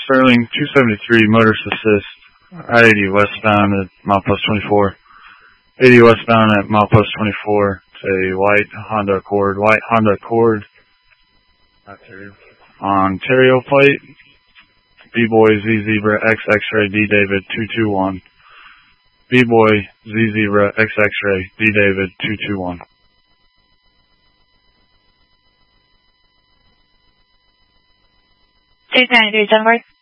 Sterling 273, motorist assist, I-80 westbound at milepost 24. 80 westbound at milepost 24. It's a white Honda Accord. Ontario plate. B-Boy Z Zebra X X-Ray D David 221. B-Boy Z Zebra X X-Ray D David 221. State 93, 10 4.